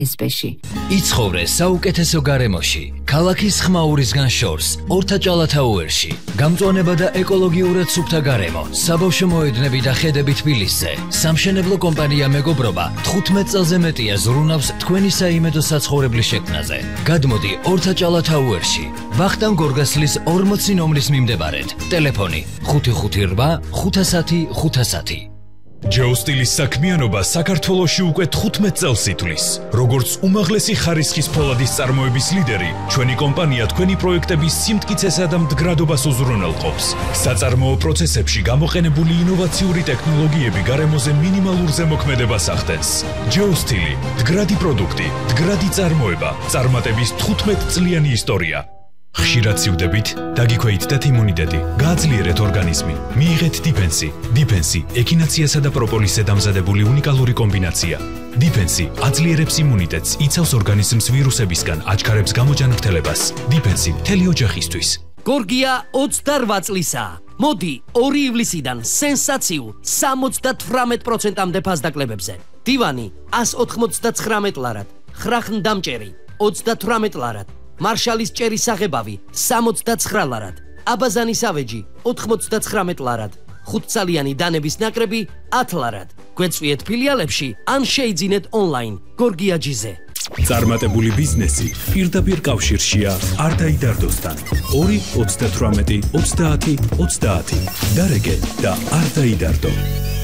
სპეში. იცხოვრე საუკეთესო გარემოში, ქალაქის ხმაურისგან შორს, ორთაჭალათაუერში. გამწვანება და ეკოლოგიურად სუფთა გარემო, საბავშვო მოედნები და ხედები თბილისზე. სამშენებლო კომპანია მეგობრობა 15 წელზე მეტია ზრუნავს თქვენი საიმედო საცხოვრებლის შექმნაზე. გადმოდი ორთაჭალათაუერში. ვახტანგ გორგასლის 40 ნომრის მიმდებარედ. ტელეფონი 558 510 510. ჯეოსტილის საქმიანობა საქართველოში უკვე 15 წელს ითვლის. როგორც უმაღლესი ხარისხის ფოლადის წარმოების ლიდერი, ჩვენი კომპანია თქვენი პროექტების სიმტკიცესა და მდგრადობას უზრუნველყოფს. საწარმოო პროცესებში გამოყენებული ინოვაციური ტექნოლოგიები გარემოზე მინიმალურ ზემოქმედებას ახდენს. ჯეოსტილი, მდგრადი პროდუქტი, მდგრადი წარმოება, წარმატების 15 წლიანი ისტორია. ხშირად სივდებით, დაგიქვეითდეთ იმუნიტეტი, გააძლიერეთ ორგანიზმი, მიიღეთ დიფენსი. დიფენსი ექინაციასა და პროპოლისზე დამზადებული უნიკალური კომბინაცია. დიფენსი აძლიერებს იმუნიტეტს, იცავს ორგანიზმს ვირუსებისგან, აჩქარებს გამოჯანმრთელებას. დიფენსი მთელი ოჯახისთვის. გორგია 28 წლისაა. მოდი 2 ივლისიდან სენსაციულ 78%-მდე ფასდაკლებებზე. დივანი 199 ლარად, ხრახნდამჭერი 38 ლარად. მარშალის ჭერის საღებავი 69 ლარად, აბაზანის ავეჯი 99 ლარად, 5-წალიანი დანების ნაკრები 10 ლარად. გვეწვიეთ ფილიალებში ან შეიძინეთ ონლაინ გორგიაჯიზე. წარმატებული ბიზნესი პირდაპირ კავშირშია არდაიდარდოსთან. 2 38 30 30. დარეგე და არდაიდარდო.